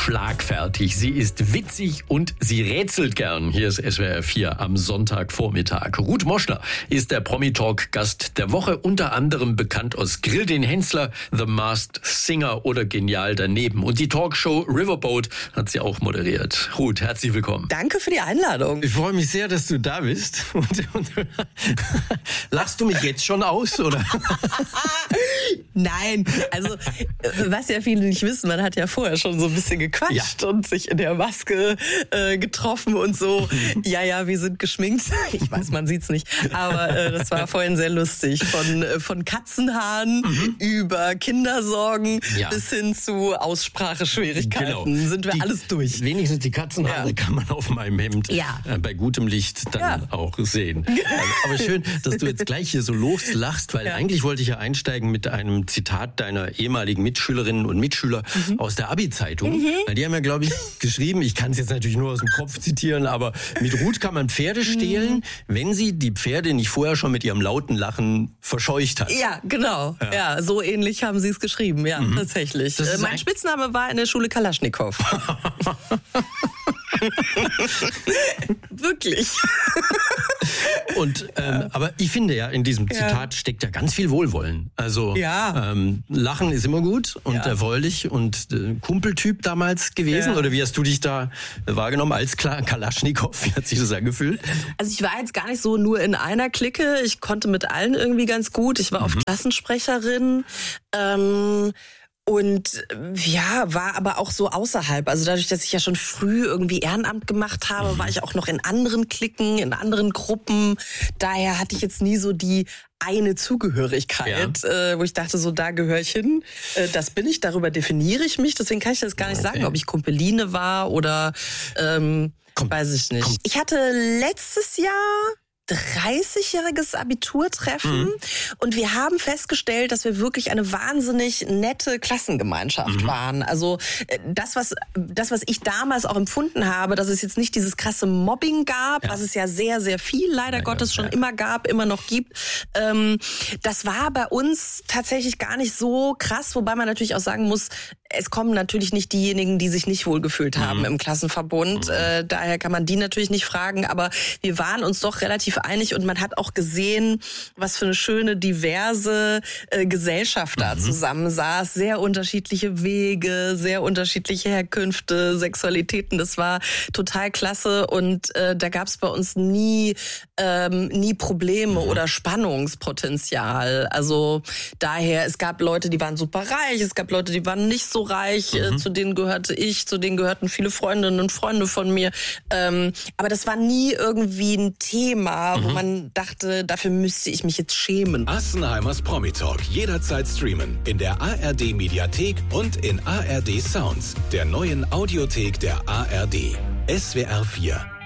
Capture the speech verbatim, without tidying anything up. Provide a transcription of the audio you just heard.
schlagfertig, sie ist witzig und sie rätselt gern. Hier ist S W R vier am Sonntagvormittag. Ruth Moschner ist der Promi-Talk-Gast der Woche, unter anderem bekannt aus Grill den Hensler, The Masked Singer oder Genial daneben. Und die Talkshow Riverboat hat sie auch moderiert. Ruth, herzlich willkommen. Danke für die Einladung. Ich freue mich sehr, dass du da bist. Und, und, lachst du mich jetzt schon aus, oder? Nein, also was ja viele nicht wissen, man hat ja vorher schon so ein bisschen gequatscht ja. und sich in der Maske äh, getroffen und so. Ja, ja, wir sind geschminkt. Ich weiß, man sieht's nicht, aber äh, das war vorhin sehr lustig. Von, äh, von Katzenhaaren mhm. über Kindersorgen ja. bis hin zu Ausspracheschwierigkeiten genau. sind wir die, alles durch. Wenigstens die Katzenhaare ja. kann man auf meinem Hemd ja. äh, bei gutem Licht dann ja. auch sehen. Aber schön, dass du jetzt gleich hier so loslachst, weil ja. eigentlich wollte ich ja einsteigen mit einem Zitat deiner ehemaligen Mitschülerinnen und Mitschüler mhm. aus der Abi-Zeitung. Mhm. Die haben ja, glaube ich, geschrieben, ich kann es jetzt natürlich nur aus dem Kopf zitieren, aber mit Ruth kann man Pferde stehlen, mhm. wenn sie die Pferde nicht vorher schon mit ihrem lauten Lachen verscheucht hat. Ja, genau. Ja, ja so ähnlich haben sie es geschrieben, ja, mhm. tatsächlich. Äh, mein Spitzname war in der Schule Kalaschnikow. Wirklich. Und ähm, aber ich finde ja, in diesem Zitat ja. steckt ja ganz viel Wohlwollen. Also ja. ähm, Lachen ist immer gut und ja. erfreulich und äh, Kumpeltyp damals gewesen. Ja. Oder wie hast du dich da wahrgenommen als Kla- Kalaschnikow? Wie hat sich das angefühlt? Also ich war jetzt gar nicht so nur in einer Clique. Ich konnte mit allen irgendwie ganz gut. Ich war mhm. oft Klassensprecherin. Ähm, Und ja, war aber auch so außerhalb. Also dadurch, dass ich ja schon früh irgendwie Ehrenamt gemacht habe, war ich auch noch in anderen Cliquen, in anderen Gruppen. Daher hatte ich jetzt nie so die eine Zugehörigkeit, ja. äh, wo ich dachte, so da gehöre ich hin. Äh, das bin ich, darüber definiere ich mich. Deswegen kann ich das gar nicht okay. sagen, ob ich Kumpeline war oder ähm, Komm, weiß ich nicht. Komm. Ich hatte letztes Jahr dreißigjähriges Abiturtreffen mhm. und wir haben festgestellt, dass wir wirklich eine wahnsinnig nette Klassengemeinschaft mhm. waren. Also das, was das, was ich damals auch empfunden habe, dass es jetzt nicht dieses krasse Mobbing gab, ja. was es ja sehr, sehr viel leider ja, Gottes ja. schon immer gab, immer noch gibt. Ähm, das war bei uns tatsächlich gar nicht so krass, wobei man natürlich auch sagen muss, es kommen natürlich nicht diejenigen, die sich nicht wohlgefühlt haben mhm. im Klassenverbund. Mhm. Äh, daher kann man die natürlich nicht fragen, aber wir waren uns doch relativ einig und man hat auch gesehen, was für eine schöne, diverse äh, Gesellschaft da mhm. zusammensaß. Sehr unterschiedliche Wege, sehr unterschiedliche Herkünfte, Sexualitäten. Das war total klasse und äh, da gab es bei uns nie, ähm, nie Probleme mhm. oder Spannungspotenzial. Also daher, es gab Leute, die waren super reich, es gab Leute, die waren nicht so reich, mhm. äh, zu denen gehörte ich, zu denen gehörten viele Freundinnen und Freunde von mir. Ähm, aber das war nie irgendwie ein Thema, mhm. wo man dachte, dafür müsste ich mich jetzt schämen. Assenheimers Promi-Talk jederzeit streamen in der A R D-Mediathek und in A R D Sounds, der neuen Audiothek der A R D. S W R vier.